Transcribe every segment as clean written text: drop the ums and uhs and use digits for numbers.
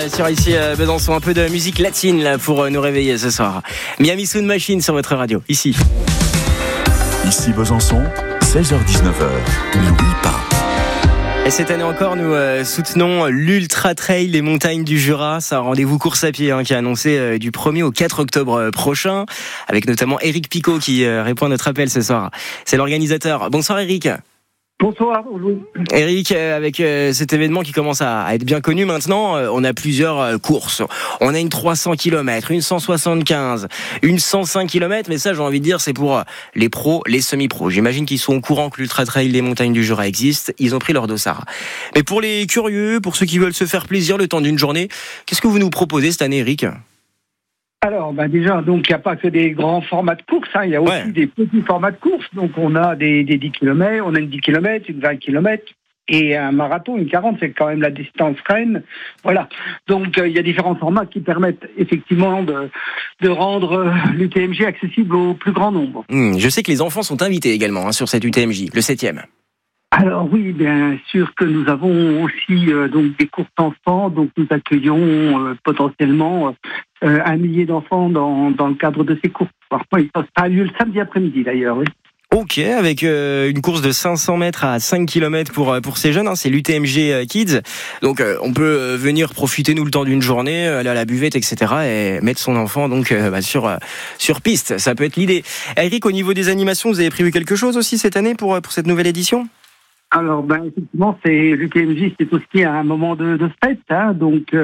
sur ici Besançon, un peu de musique latine là pour nous réveiller ce soir. Miami Sound Machine sur votre radio, ici. Ici Besançon, 16h-19h, n'oublie pas. Et cette année encore, nous soutenons l'Ultra Trail des montagnes du Jura. C'est un rendez-vous course à pied qui est annoncé du 1er au 4 octobre prochain, avec notamment Eric Picot qui répond à notre appel ce soir. C'est l'organisateur. Bonsoir Eric. Bonsoir Louis. Eric, avec cet événement qui commence à être bien connu maintenant, on a plusieurs courses. On a une 300 km, une 175, une 105 km, mais ça j'ai envie de dire c'est pour les pros, les semi-pros. J'imagine qu'ils sont au courant que l'Ultra Trail des montagnes du Jura existe, ils ont pris leur dossard. Mais pour les curieux, pour ceux qui veulent se faire plaisir le temps d'une journée, qu'est-ce que vous nous proposez cette année Eric ? Alors, déjà, donc, il n'y a pas que des grands formats de course, il y a aussi des petits formats de course. Donc, on a des 10 km, on a une 10 km, une 20 km et un marathon, une 40, c'est quand même la distance reine. Voilà. Donc, il y a différents formats qui permettent effectivement de rendre l'UTMJ accessible au plus grand nombre. Je sais que les enfants sont invités également sur cette UTMJ, le 7e. Alors oui, bien sûr que nous avons aussi donc des courses enfants, donc nous accueillons potentiellement 1 millier d'enfants dans le cadre de ces courses. Alors, oui, ça a lieu le samedi après-midi d'ailleurs. Oui. Ok, avec une course de 500 mètres à 5 km pour ces jeunes, c'est l'UTMG Kids. Donc on peut venir profiter nous le temps d'une journée, aller à la buvette, etc. et mettre son enfant donc sur piste. Ça peut être l'idée. Eric, au niveau des animations, vous avez prévu quelque chose aussi cette année pour cette nouvelle édition ? Alors, effectivement, l'UTMJ, c'est aussi un moment de fête, donc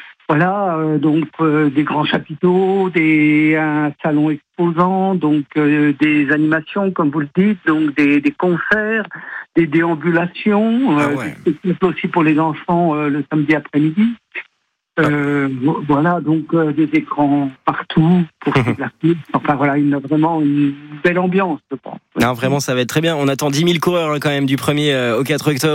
des grands chapiteaux, un salon exposant, donc des animations, comme vous le dites, donc des concerts, des déambulations, c'est aussi pour les enfants le samedi après-midi. Donc des écrans partout pour la piste. Enfin voilà, vraiment une belle ambiance, je pense. Non, vraiment, ça va être très bien. On attend 10 000 coureurs quand même du 1er au 4 octobre.